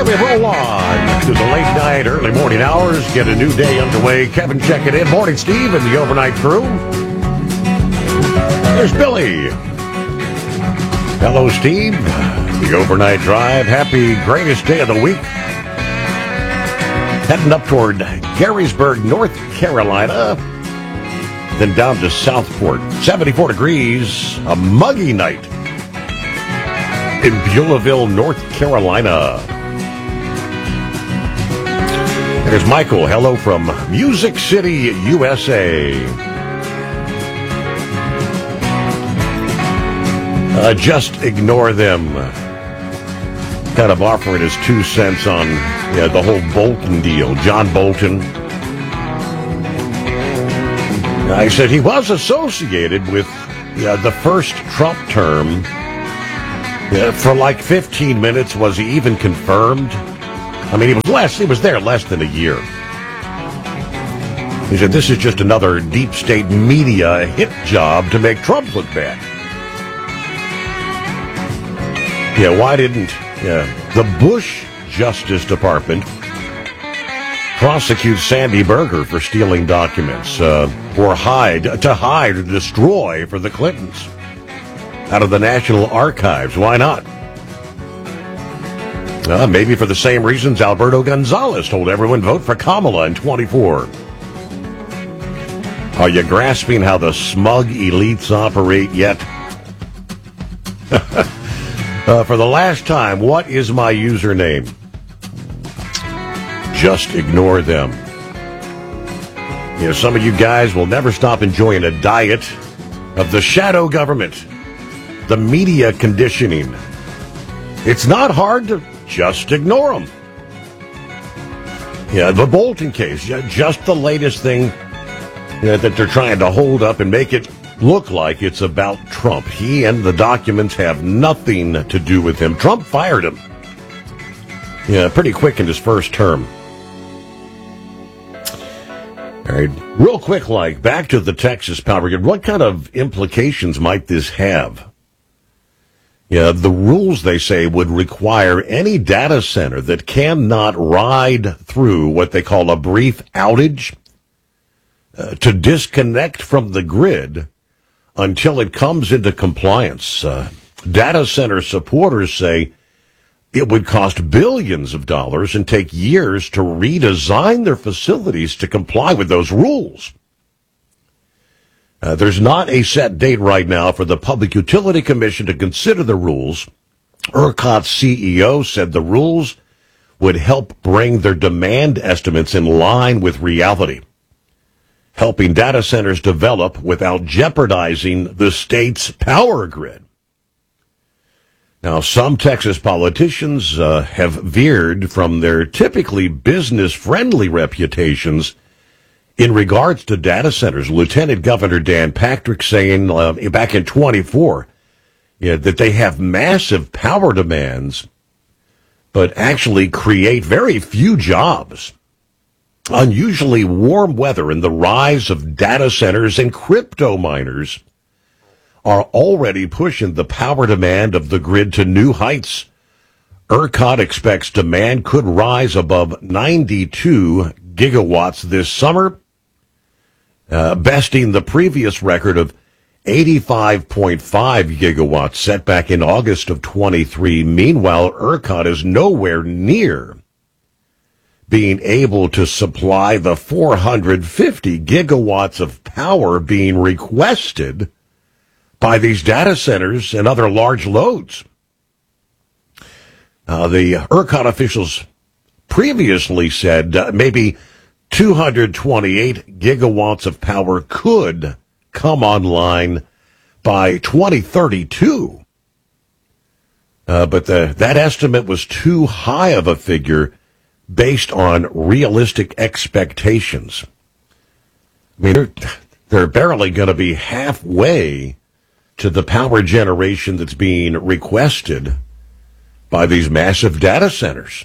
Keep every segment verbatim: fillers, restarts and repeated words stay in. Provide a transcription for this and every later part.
Okay, we roll on to the late night, early morning hours. Get a new day underway. Kevin checking in. Morning, Steve, and the overnight crew. There's Billy. Hello, Steve. The overnight drive. Happy greatest day of the week. Heading up toward Garysburg, North Carolina. Then down to Southport. seventy-four degrees. A muggy night in Beulahville, North Carolina. There's Michael. Hello from Music City, U S A. Uh, just ignore them. Kind of offering his two cents on yeah, the whole Bolton deal. John Bolton. I said he was associated with yeah, the first Trump term. Yeah, for like fifteen minutes. Was he even confirmed? I mean, he was less. He was there less than a year. He said this is just another deep state media hit job to make Trump look bad. Yeah, why didn't yeah, the Bush Justice Department prosecute Sandy Berger for stealing documents uh, or hide to hide or destroy for the Clintons? Out of the National Archives. Why not? Uh, maybe for the same reasons Alberto Gonzalez told everyone vote for Kamala in twenty-four. Are you grasping how the smug elites operate yet? uh, for the last time, what is my username? Just ignore them. You know, some of you guys will never stop enjoying a diet of the shadow government. The media conditioning. It's not hard to just ignore them. Yeah, the Bolton case, just the latest thing that they're trying to hold up and make it look like it's about Trump. He and the documents have nothing to do with him. Trump fired him. Yeah, pretty quick in his first term. All right, real quick, like, back to the Texas power grid. What kind of implications might this have? Yeah, the rules, they say, would require any data center that cannot ride through what they call a brief outage uh, to disconnect from the grid until it comes into compliance. Uh, data center supporters say it would cost billions of dollars and take years to redesign their facilities to comply with those rules. Uh, there's not a set date right now for the Public Utility Commission to consider the rules. ERCOT's C E O said the rules would help bring their demand estimates in line with reality, helping data centers develop without jeopardizing the state's power grid. Now, some Texas politicians uh, have veered from their typically business-friendly reputations in regards to data centers. Lieutenant Governor Dan Patrick saying uh, back in twenty-four yeah, that they have massive power demands, but actually create very few jobs. Unusually warm weather and the rise of data centers and crypto miners are already pushing the power demand of the grid to new heights. ERCOT expects demand could rise above ninety-two gigawatts this summer, uh, besting the previous record of eighty-five point five gigawatts set back in August of twenty-three. Meanwhile, ERCOT is nowhere near being able to supply the four hundred fifty gigawatts of power being requested by these data centers and other large loads. Uh, the ERCOT officials previously said uh, maybe two hundred twenty-eight gigawatts of power could come online by twenty thirty-two. Uh, but the, that estimate was too high of a figure based on realistic expectations. I mean, they're, they're barely going to be halfway to the power generation that's being requested by these massive data centers.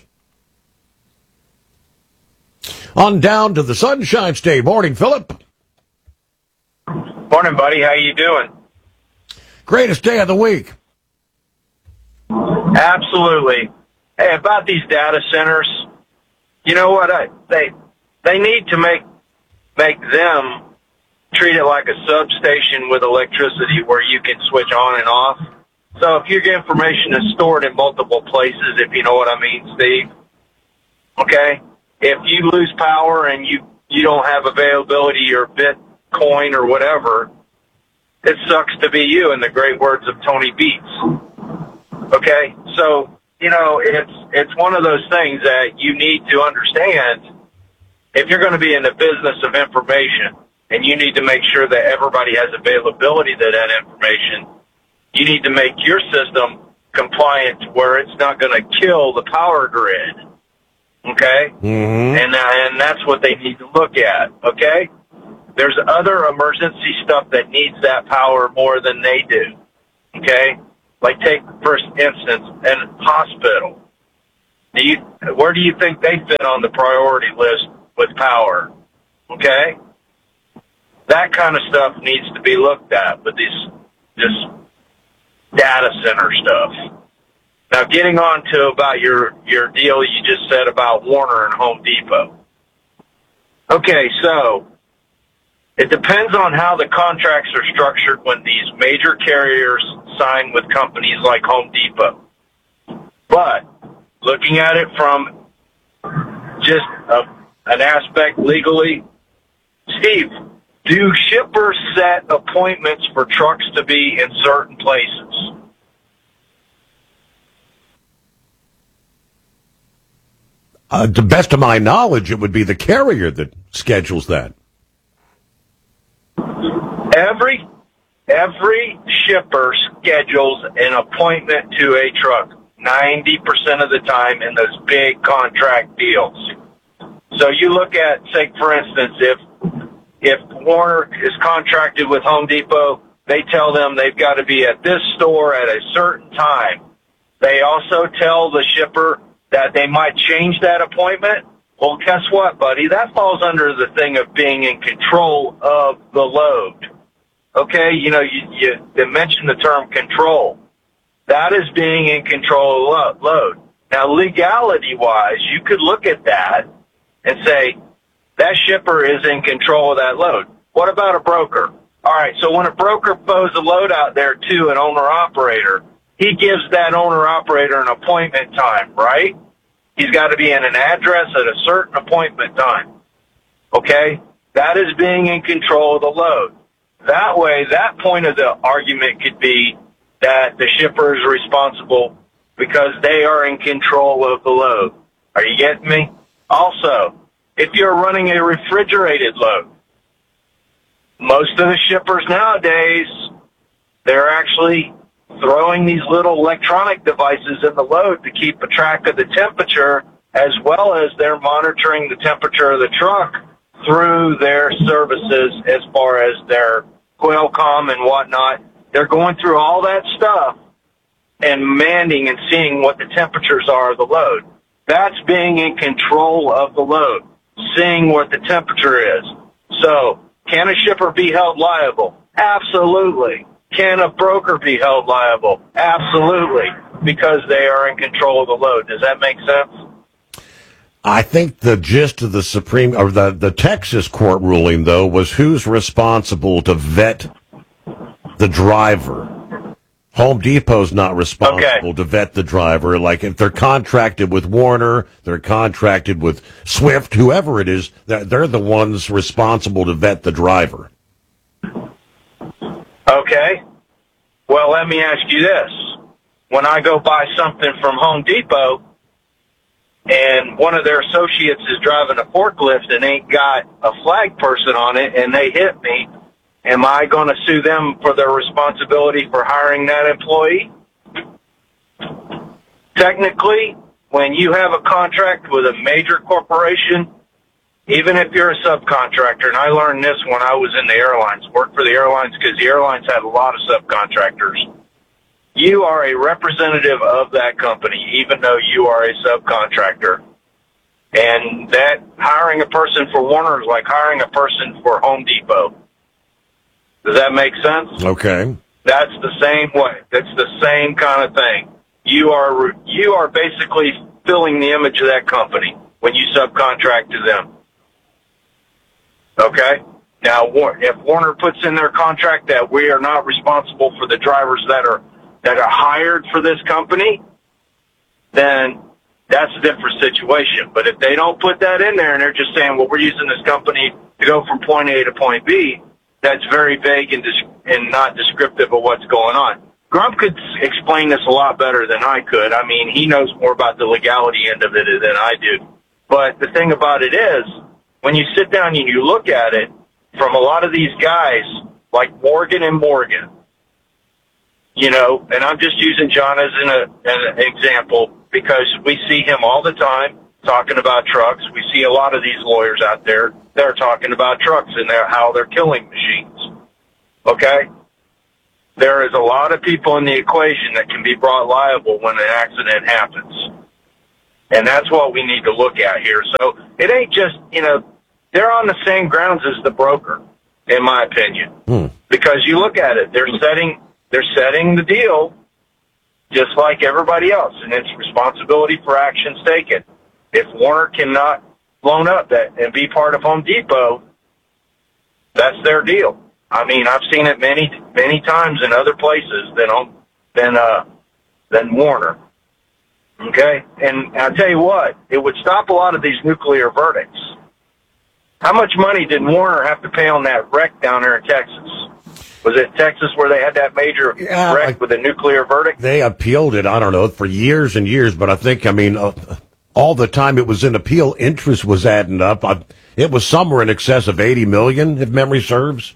On down to the Sunshine State. Morning, Philip. Morning, buddy. How you doing? Greatest day of the week. Absolutely. Hey, about these data centers, you know what? I, they they need to make make them treat it like a substation with electricity where you can switch on and off. So if your information is stored in multiple places, if you know what I mean, Steve, okay? If you lose power and you, you don't have availability or Bitcoin or whatever, it sucks to be you, in the great words of Tony Beats. Okay? So, you know, it's it's one of those things that you need to understand. If you're going to be in the business of information and you need to make sure that everybody has availability to that information, you need to make your system compliant to where it's not going to kill the power grid. Okay? Mm-hmm. And, uh, and that's what they need to look at. Okay? There's other emergency stuff that needs that power more than they do. Okay? Like take, for instance, an hospital. Do you, where do you think they fit on the priority list with power? Okay? That kind of stuff needs to be looked at with these, this data center stuff. Now, getting on to about your, your deal you just said about Warner and Home Depot. Okay, so it depends on how the contracts are structured when these major carriers sign with companies like Home Depot. But looking at it from just a, an aspect legally, Steve, do shippers set appointments for trucks to be in certain places? Uh, to the best of my knowledge, it would be the carrier that schedules that. Every every shipper schedules an appointment to a truck ninety percent of the time in those big contract deals. So you look at, say, for instance, if if Warner is contracted with Home Depot, they tell them they've got to be at this store at a certain time. They also tell the shipper that they might change that appointment. Well, guess what, buddy? That falls under the thing of being in control of the load. Okay? You know, you, you, you mentioned the term control. That is being in control of load. Now, legality-wise, you could look at that and say, that shipper is in control of that load. What about a broker? All right, so when a broker throws a load out there to an owner-operator, he gives that owner-operator an appointment time, right? He's got to be in an address at a certain appointment time. Okay? That is being in control of the load. That way, that point of the argument could be that the shipper is responsible because they are in control of the load. Are you getting me? Also, if you're running a refrigerated load, most of the shippers nowadays, they're actually throwing these little electronic devices in the load to keep a track of the temperature, as well as they're monitoring the temperature of the truck through their services as far as their Qualcomm and whatnot. They're going through all that stuff and manning and seeing what the temperatures are of the load. That's being in control of the load, seeing what the temperature is. So, can a shipper be held liable? Absolutely. Can a broker be held liable? Absolutely, because they are in control of the load. Does that make sense? I think the gist of the Supreme, or the, the Texas court ruling, though, was who's responsible to vet the driver. Home Depot's not responsible okay. to vet the driver. Like, if they're contracted with Warner, they're contracted with Swift, whoever it is, they're the ones responsible to vet the driver. Okay. Well, let me ask you this. When I go buy something from Home Depot and one of their associates is driving a forklift and ain't got a flag person on it and they hit me, am I going to sue them for their responsibility for hiring that employee? Technically, when you have a contract with a major corporation, even if you're a subcontractor, and I learned this when I was in the airlines, worked for the airlines because the airlines had a lot of subcontractors, you are a representative of that company, even though you are a subcontractor. And that hiring a person for Warner is like hiring a person for Home Depot. Does that make sense? Okay. That's the same way. That's the same kind of thing. You are you are basically fulfilling the image of that company when you subcontract to them. Okay? Now, if Werner puts in their contract that we are not responsible for the drivers that are that are hired for this company, then that's a different situation. But if they don't put that in there and they're just saying, well, we're using this company to go from point A to point B, that's very vague and, dis- and not descriptive of what's going on. Grump could explain this a lot better than I could. I mean, he knows more about the legality end of it than I do. But the thing about it is, when you sit down and you look at it, from a lot of these guys, like Morgan and Morgan, you know, and I'm just using John as an, a, an example because we see him all the time talking about trucks. We see a lot of these lawyers out there, they're talking about trucks and they're, how they're killing machines. Okay? There is a lot of people in the equation that can be brought liable when an accident happens. And that's what we need to look at here. So it ain't just, you know, they're on the same grounds as the broker, in my opinion. Hmm. Because you look at it, they're setting they're setting the deal just like everybody else, and it's responsibility for actions taken. If Werner cannot loan up that and be part of Home Depot, that's their deal. I mean, I've seen it many many times in other places than on than uh than Werner. Okay? And I'll tell you what, it would stop a lot of these nuclear verdicts. How much money did Werner have to pay on that wreck down there in Texas? Was it Texas where they had that major yeah, wreck like, with a nuclear verdict? They appealed it, I don't know, for years and years, but I think, I mean, uh, all the time it was in appeal, interest was adding up. I, it was somewhere in excess of eighty million dollars, if memory serves.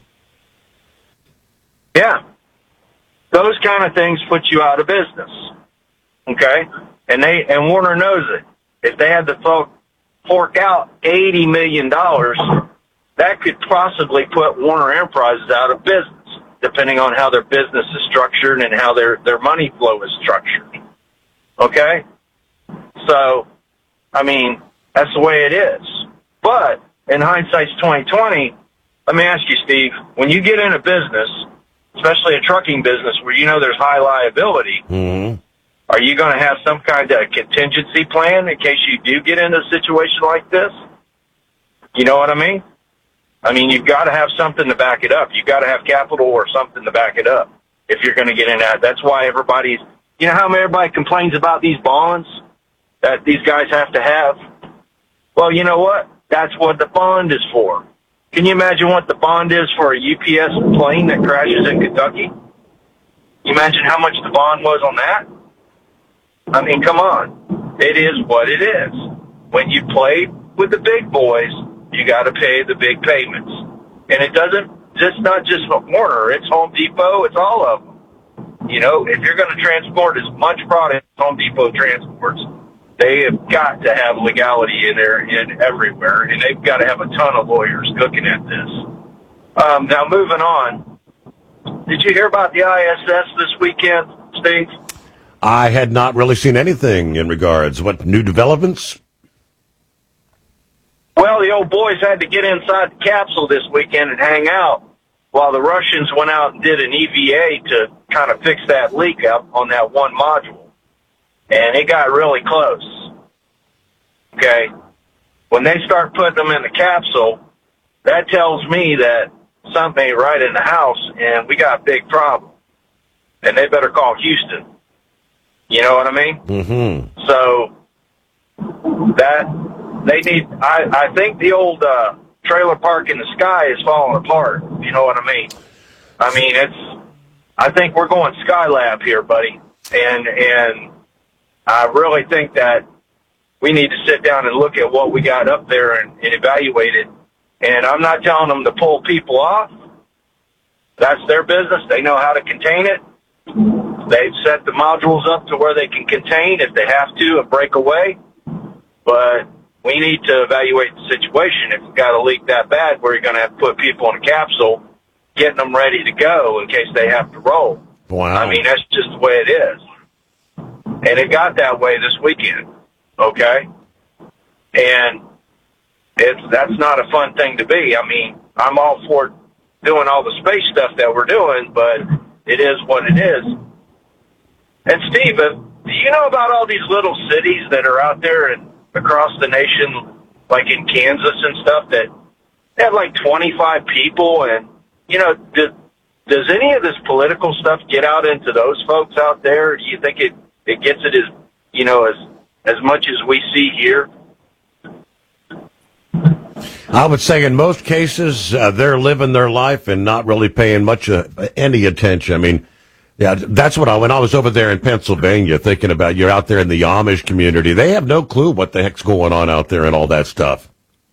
Yeah. Those kind of things put you out of business. Okay? And they and Werner knows it. If they had to folk fork out eighty million dollars, that could possibly put Werner Enterprises out of business, depending on how their business is structured and how their, their money flow is structured. Okay? So, I mean, that's the way it is. But, in hindsight's twenty twenty, let me ask you, Steve, when you get in a business, especially a trucking business where you know there's high liability, mm-hmm. are you going to have some kind of contingency plan in case you do get in a situation like this? You know what I mean? I mean, you've got to have something to back it up. You've got to have capital or something to back it up if you're going to get in that. That's why everybody's, you know how everybody complains about these bonds that these guys have to have? Well, you know what? That's what the bond is for. Can you imagine what the bond is for a U P S plane that crashes in Kentucky? You imagine how much the bond was on that? I mean, come on. It is what it is. When you play with the big boys, you got to pay the big payments. And it doesn't, just not just Werner, it's Home Depot, it's all of them. You know, if you're going to transport as much product as Home Depot transports, they have got to have legality in there in everywhere, and they've got to have a ton of lawyers looking at this. Um, now, moving on, did you hear about the I S S this weekend, Steve? I had not really seen anything in regards. What, new developments? Well, the old boys had to get inside the capsule this weekend and hang out while the Russians went out and did an E V A to kind of fix that leak up on that one module. And it got really close. Okay? When they start putting them in the capsule, that tells me that something ain't right in the house and we got a big problem. And they better call Houston. You know what I mean? Mm-hmm. So, that, they need, I, I think the old uh, trailer park in the sky is falling apart. You know what I mean? I mean, it's, I think we're going Skylab here, buddy. And, and I really think that we need to sit down and look at what we got up there and, and evaluate it. And I'm not telling them to pull people off. That's their business. They know how to contain it. They've set the modules up to where they can contain if they have to and break away. But we need to evaluate the situation. If we've got a leak that bad where you're going to have to put people in a capsule, getting them ready to go in case they have to roll. Wow. I mean, that's just the way it is. And it got that way this weekend, okay? And it's that's not a fun thing to be. I mean, I'm all for doing all the space stuff that we're doing, but it is what it is. And Steve, do you know about all these little cities that are out there and across the nation, like in Kansas and stuff, that they have like twenty-five people? And, you know, do, does any of this political stuff get out into those folks out there? Do you think it, it gets it as, you know, as, as much as we see here? I would say in most cases, uh, they're living their life and not really paying much uh, any attention. I mean, yeah, that's what I, when I was over there in Pennsylvania thinking about, you're out there in the Amish community, they have no clue what the heck's going on out there and all that stuff.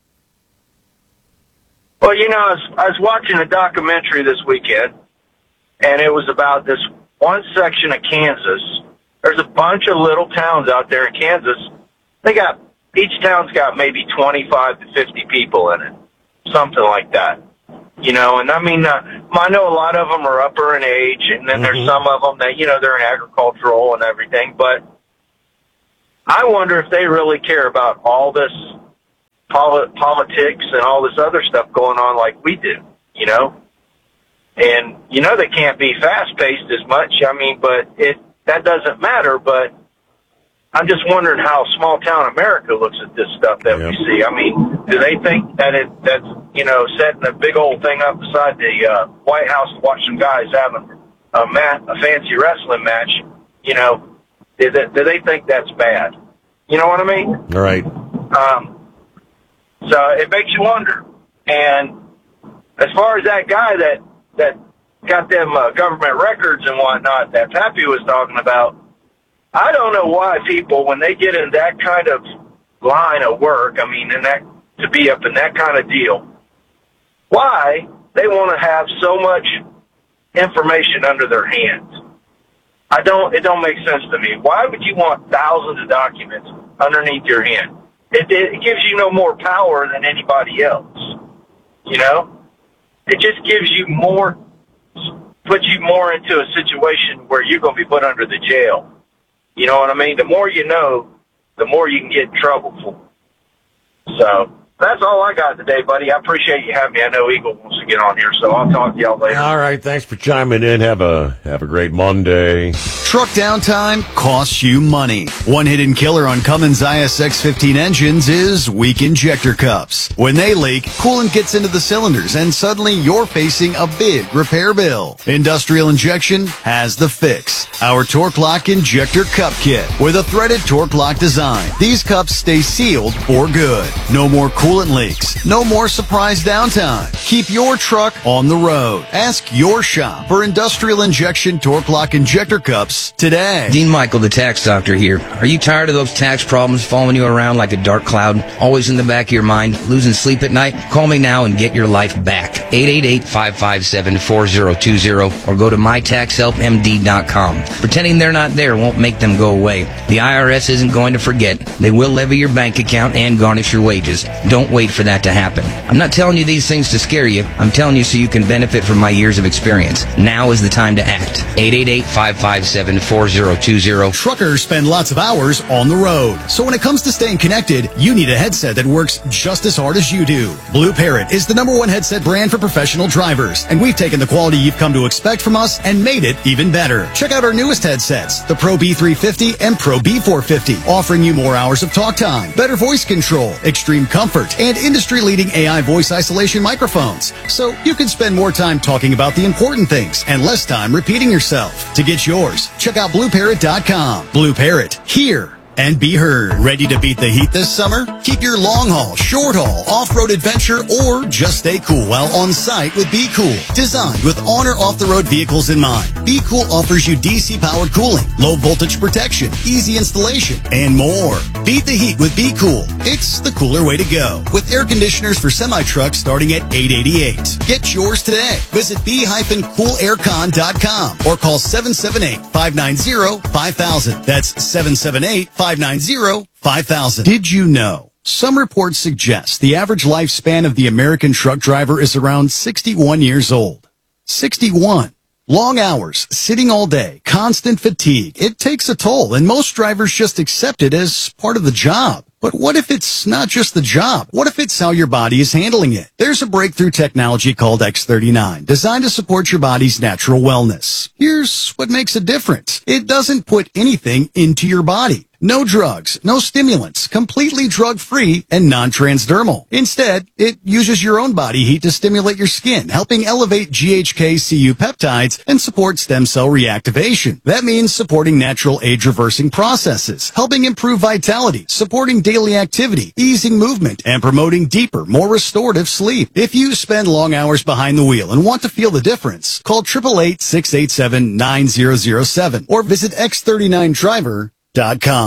Well, you know, I was, I was watching a documentary this weekend, and it was about this one section of Kansas. There's a bunch of little towns out there in Kansas. They got, each town's got maybe twenty-five to fifty people in it, something like that. You know, and I mean, uh, I know a lot of them are upper in age, and then mm-hmm. there's some of them that, you know, they're in agricultural and everything, but I wonder if they really care about all this poli- politics and all this other stuff going on like we do, you know? And, you know, they can't be fast-paced as much, I mean, but it that doesn't matter, but I'm just wondering how small-town America looks at this stuff that yep. we see. I mean, do they think that it that's, you know, setting a big old thing up beside the uh, White House to watch some guys having a, mat, a fancy wrestling match, you know, do they, do they think that's bad? You know what I mean? All right. Um, so it makes you wonder. And as far as that guy that, that got them uh, government records and whatnot that Pappy was talking about, I don't know why people, when they get in that kind of line of work, I mean, in that, to be up in that kind of deal, why they want to have so much information under their hands. I don't, it don't make sense to me. Why would you want thousands of documents underneath your hand? It, it gives you no more power than anybody else. You know? It just gives you more, puts you more into a situation where you're going to be put under the jail. You know what I mean? The more you know, the more you can get in trouble for. So that's all I got today, buddy. I appreciate you having me. I know Eagle wants to get on here, so I'll talk to y'all later. All right, thanks for chiming in. Have a have a great Monday. Truck downtime costs you money. One hidden killer on Cummins I S X fifteen engines is weak injector cups. When they leak, coolant gets into the cylinders, and suddenly you're facing a big repair bill. Industrial Injection has the fix. Our Torque Lock Injector Cup Kit with a threaded Torque Lock design. These cups stay sealed for good. No more coolant leaks. No more surprise downtime. Keep your truck on the road. Ask your shop for Industrial Injection Torque Lock Injector Cups today. Dean Michael, the tax doctor here. Are you tired of those tax problems following you around like a dark cloud, always in the back of your mind, losing sleep at night? Call me now and get your life back. eight eight eight, five five seven, four zero two zero or go to my tax help M D dot com. Pretending they're not there won't make them go away. The I R S isn't going to forget. They will levy your bank account and garnish your wages. Don't wait for that to happen. I'm not telling you these things to scare you. I'm telling you so you can benefit from my years of experience. Now is the time to act. eight eight eight, five five seven, four zero two zero. Truckers spend lots of hours on the road. So when it comes to staying connected, you need a headset that works just as hard as you do. Blue Parrot is the number one headset brand for professional drivers, and we've taken the quality you've come to expect from us and made it even better. Check out our newest headsets, the Pro B three fifty and Pro B four fifty, offering you more hours of talk time, better voice control, extreme comfort, and industry-leading A I voice isolation microphones. So you can spend more time talking about the important things and less time repeating yourself. To get yours, check out blue parrot dot com. Blue Parrot, hear and be heard. Ready to beat the heat this summer? Keep your long haul, short haul, off-road adventure, or just stay cool while on site with Be Cool. Designed with on or off-the-road vehicles in mind, Be Cool offers you D C-powered cooling, low voltage protection, easy installation, and more. Beat the heat with Be Cool. It's the cooler way to go. With air conditioners for semi-trucks starting at eight hundred eighty-eight dollars. Get yours today. Visit be cool air con dot com or call seven seven eight, five nine zero, five thousand. That's seven seven eight, five nine zero, five thousand. Did you know? Some reports suggest the average lifespan of the American truck driver is around sixty-one years old. sixty-one. Long hours, sitting all day, constant fatigue. It takes a toll, and most drivers just accept it as part of the job. But what if it's not just the job? What if it's how your body is handling it? There's a breakthrough technology called X thirty-nine, designed to support your body's natural wellness. Here's what makes it different. It doesn't put anything into your body. No drugs, no stimulants, completely drug-free and non-transdermal. Instead, it uses your own body heat to stimulate your skin, helping elevate G H K C U peptides and support stem cell reactivation. That means supporting natural age-reversing processes, helping improve vitality, supporting daily activity, easing movement, and promoting deeper, more restorative sleep. If you spend long hours behind the wheel and want to feel the difference, call eight eight eight, six eight seven, nine zero zero seven or visit x thirty-nine driver dot com.